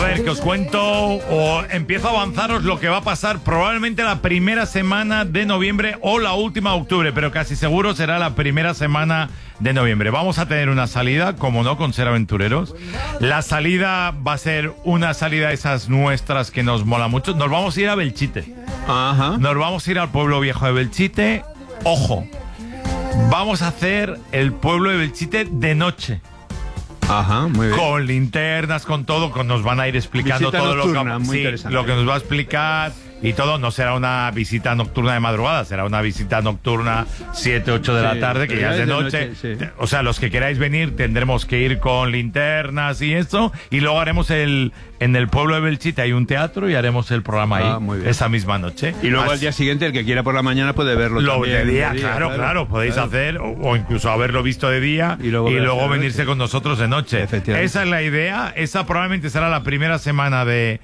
ver, que os cuento o empiezo a avanzaros lo que va a pasar probablemente la primera semana de noviembre o la última de octubre, pero casi seguro será la primera semana de noviembre. Vamos a tener una salida, como no, con Ser Aventureros. La salida va a ser una salida de esas nuestras que nos mola mucho. Nos vamos a ir a Belchite. Ajá. Nos vamos a ir al pueblo viejo de Belchite. Ojo, vamos a hacer el pueblo de Belchite de noche. Ajá, muy bien. Con linternas, con todo, nos van a ir explicando Visita todo nocturna, lo muy interesante. lo que nos va a explicar y todo. No será una visita nocturna de madrugada, será una visita nocturna 7, 8 de la tarde, que ya es de noche. sí. O sea, los que queráis venir tendremos que ir con linternas y esto, y luego haremos en el pueblo de Belchite hay un teatro y haremos el programa ahí muy bien. esa misma noche. Y luego al día siguiente, el que quiera por la mañana puede verlo Lo también. de día, claro, podéis hacer, o incluso haberlo visto de día y luego venirse con nosotros de noche. Esa es la idea, esa probablemente será la primera semana de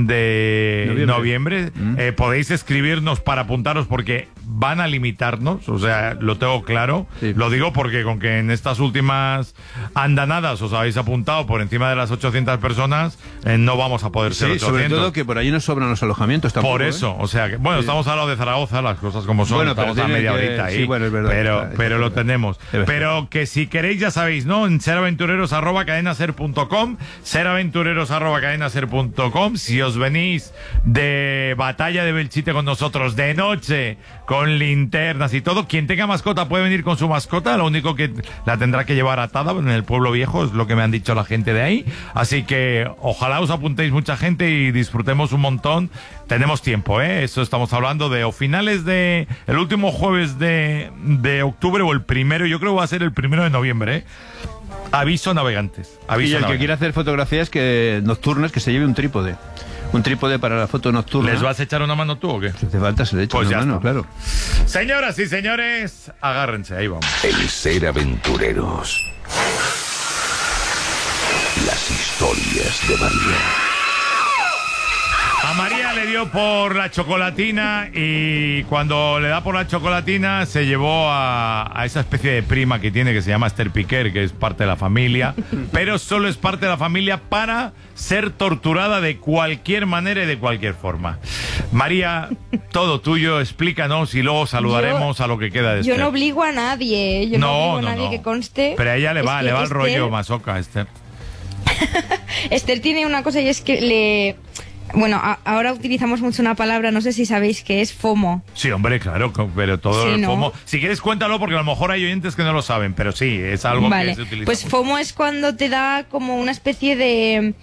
noviembre. Podéis escribirnos para apuntaros porque van a limitarnos, o sea, lo tengo claro. Sí. Lo digo porque con que en estas últimas andanadas os habéis apuntado por encima de las 800 personas, no vamos a poder ser 800. Sobre todo que por allí no sobran los alojamientos tampoco. Por eso, o sea, que, bueno, estamos al lado de Zaragoza, las cosas como son, estamos a media horita ahí, sí, bueno, es verdad, pero lo tenemos. Pero que si queréis, ya sabéis, ¿no? En seraventureros@cadenaser.com, seraventureros@cadenaser.com. Si os venís de Batalla de Belchite con nosotros de noche, con linternas y todo, quien tenga mascota puede venir con su mascota, lo único que la tendrá que llevar atada en el pueblo viejo, es lo que me han dicho la gente de ahí. Así que ojalá os apuntéis mucha gente y disfrutemos un montón. Tenemos tiempo, Eso estamos hablando de o finales de el último jueves de octubre o el primero, yo creo que va a ser el 1 de noviembre, Aviso navegantes. Y el que quiera hacer fotografías nocturnas, que se lleve un trípode. Un trípode para la foto nocturna. ¿Les vas a echar una mano tú o qué? Si hace falta, se le echa una mano, claro. Señoras y señores, agárrense, ahí vamos. El Ser Aventureros. Las historias de María. A María le dio por la chocolatina y cuando le da por la chocolatina se llevó a esa especie de prima que tiene que se llama Esther Piquer, que es parte de la familia, pero solo es parte de la familia para ser torturada de cualquier manera y de cualquier forma. María, todo tuyo, explícanos y luego saludaremos a lo que queda de Esther. Yo no obligo a nadie, no obligo a nadie que conste. Pero a ella le va el Esther, rollo masoca, Esther. Esther tiene una cosa y es que Bueno, ahora utilizamos mucho una palabra, no sé si sabéis qué es FOMO. Sí, hombre, claro, pero todo sí, el ¿no? FOMO. Si quieres, cuéntalo, porque a lo mejor hay oyentes que no lo saben, pero sí, es algo que se utiliza. Pues mucho. FOMO es cuando te da como una especie de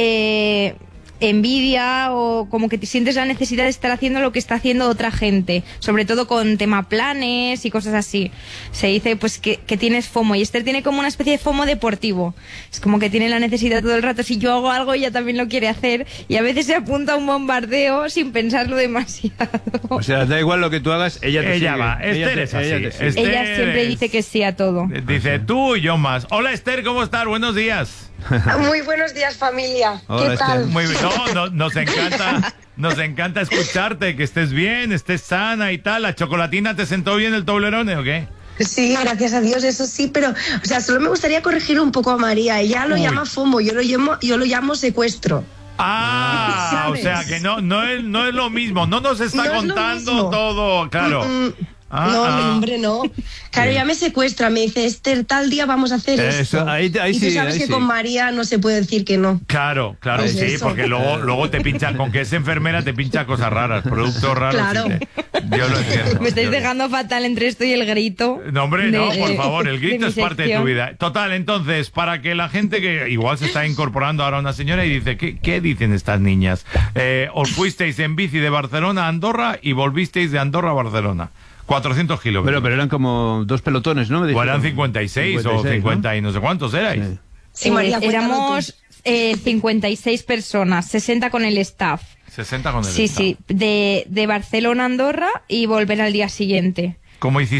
envidia o como que te sientes la necesidad de estar haciendo lo que está haciendo otra gente, sobre todo con tema planes y cosas así. Se dice pues que tienes FOMO, y Esther tiene como una especie de FOMO deportivo. Es como que tiene la necesidad todo el rato, si yo hago algo ella también lo quiere hacer, y a veces se apunta a un bombardeo sin pensarlo demasiado. O sea, da igual lo que tú hagas, ella te sigue. Va, Esther es así. Ella siempre dice que sí a todo. Dice tú y yo más. Hola Esther, ¿cómo estás? Buenos días. Muy buenos días, familia. Hola, ¿Qué tal? Esther. Muy bien. Nos encanta escucharte, que estés bien, estés sana y tal. ¿La chocolatina te sentó bien el Toblerone o qué? Sí, gracias a Dios, eso sí, pero, o sea, solo me gustaría corregir un poco a María. Ella lo llama FOMO, yo lo llamo secuestro. O sea que no es lo mismo, no nos está contando todo, claro. No, hombre, no. Claro, ya me secuestra, me dice, Esther, tal día vamos a hacer esto. Ahí y tú sabes que con María no se puede decir que no. Claro, pues sí, eso. Porque luego te pincha, con que es enfermera te pincha cosas raras, productos raros. Claro. Yo lo entiendo. Me estáis dejando fatal entre esto y el grito. No, hombre, no, por favor, el grito es parte de tu vida. Total, entonces, para que la gente que igual se está incorporando ahora una señora y dice, ¿qué dicen estas niñas? Os fuisteis en bici de Barcelona a Andorra y volvisteis de Andorra a Barcelona. 400 kilómetros. Pero eran como dos pelotones, ¿no? O eran 56 o 50, ¿no? Y no sé cuántos erais. Sí, María, éramos 56 personas, 60 con el staff. 60 con el staff. Sí, de Barcelona a Andorra y volver al día siguiente. ¿Cómo hiciste?